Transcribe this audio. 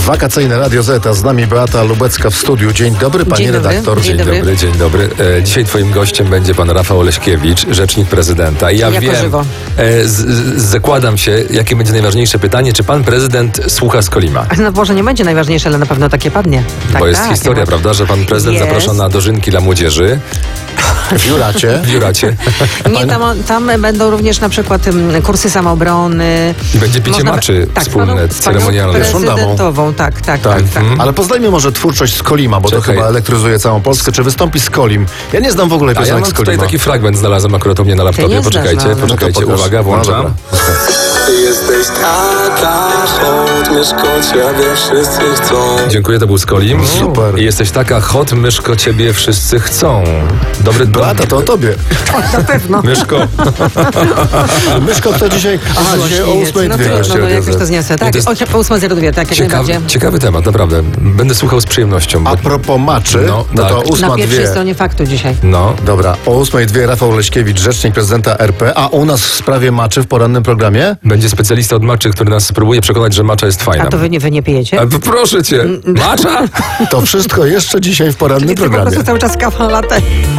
Wakacyjne Radio Z, a z nami Beata Lubecka w studiu. Dzień dobry, pani Dzień dobry. redaktor. Dzień dobry. Dzień dobry. Dzisiaj twoim gościem będzie pan Rafał Oleśkiewicz, rzecznik prezydenta. I ja Jako wiem, żywo. zakładam się, jakie będzie najważniejsze pytanie, czy pan prezydent słucha Skolima? No może nie będzie najważniejsze, ale na pewno takie padnie. Tak, Bo jest tak, historia, nie ma- prawda, że pan prezydent Jest. zaprasza na dożynki dla młodzieży W Juracie. w Juracie. Nie, tam będą również na przykład kursy samoobrony. I będzie picie Można- maczy wspólne, z panią ceremonialne. prezydentową, tak. Ale poznajmy może twórczość Skolima, bo to Czekaj. chyba elektryzuje całą Polskę. Czy wystąpi Skolim? Ja nie znam w ogóle A ja piosenek mam tutaj Skolima. taki fragment, znalazłem akurat u mnie na laptopie. nie znasz, Poczekajcie, no. poczekajcie, No to pokaż. uwaga, No włączam. dobra. Ty jesteś taka, hot, myszko ciebie wszyscy chcą. Dziękuję, to był Skolim. Super. I jesteś taka hot, myszko, ciebie wszyscy chcą. Dobry Beata, to o tobie. Na pewno. Myszko. Myszko, kto dzisiaj... Aha, dzisiaj o 8:02 No goście trudno, no Radio jakoś Z. to zniosę. Tak, to jest- o 8:02, tak, jak najbardziej. Ciekawy temat, naprawdę. Będę słuchał z przyjemnością. Bo... A propos maczy, No, no to tak. Na pierwszej 8:02. stronie faktu dzisiaj. No, Dobra, o 8:02 Rafał Oleśkiewicz, rzecznik prezydenta RP, a u nas w sprawie maczy w porannym programie? będzie specjalista od maczy, który nas spróbuje przekonać, że macza jest fajna. A to wy nie pijecie? A proszę cię, macza? To wszystko jeszcze dzisiaj w porannym Czyli ty po programie. prostu cały czas kawa latte.